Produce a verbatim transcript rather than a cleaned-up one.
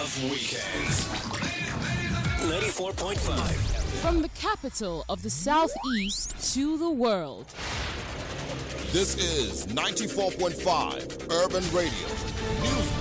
Love Weekends. ninety-four point five. From the capital of the Southeast to the world. This is ninety-four point five Urban Radio. New